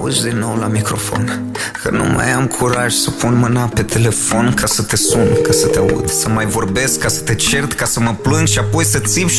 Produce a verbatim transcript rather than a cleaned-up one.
auzi din nou la microfon, că nu mai am curaj să pun mâna pe telefon ca să te sun, ca să te aud, să mai vorbesc, ca să te cert, ca să mă plâng și apoi să țip.